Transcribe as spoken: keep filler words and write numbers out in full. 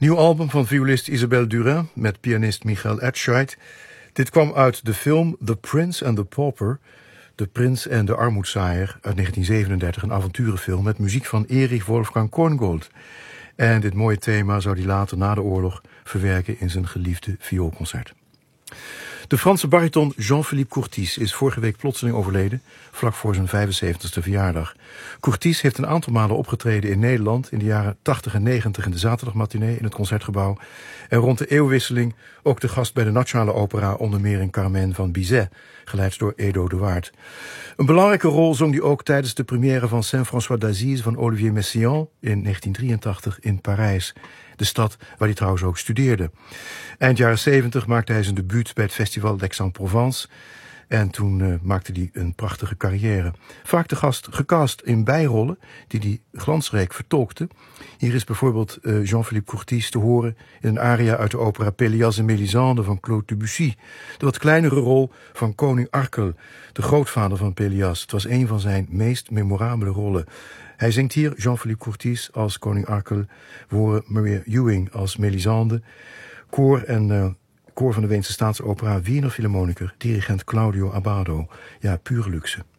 Nieuw album van violist Isabelle Durin met pianist Michael Edscheid. Dit kwam uit de film The Prince and the Pauper, De Prins en de Armoedzaaier uit negentien zevenendertig, een avonturenfilm met muziek van Erich Wolfgang Korngold. En dit mooie thema zou hij later na de oorlog verwerken in zijn geliefde vioolconcert. De Franse bariton Jean-Philippe Courtis is vorige week plotseling overleden, vlak voor zijn vijfenzeventigste verjaardag. Courtis heeft een aantal malen opgetreden in Nederland in de jaren tachtig en negentig in de zaterdagmatinee in het Concertgebouw. En rond de eeuwwisseling ook de gast bij de Nationale Opera, onder meer in Carmen van Bizet, geleid door Edo de Waard. Een belangrijke rol zong hij ook tijdens de première van Saint-François d'Assise van Olivier Messiaen in negentien drieëntachtig in Parijs. De stad waar hij trouwens ook studeerde. Eind jaren zeventig maakte hij zijn debuut bij het festival d'Aix-en-Provence. En toen uh, maakte hij een prachtige carrière. Vaak de gast gecast in bijrollen die hij glansrijk vertolkte. Hier is bijvoorbeeld uh, Jean-Philippe Courtis te horen in een aria uit de opera Pélias en Mélisande van Claude Debussy. De wat kleinere rol van koning Arkel, de grootvader van Pélias. Het was een van zijn meest memorabele rollen. Hij zingt hier Jean-Philippe Courtis als koning Arkel. We horen Maria Ewing als Mélisande. Koor en uh, koor van de Weense Staatsopera Wiener Philharmoniker, dirigent Claudio Abbado. Ja, pure luxe.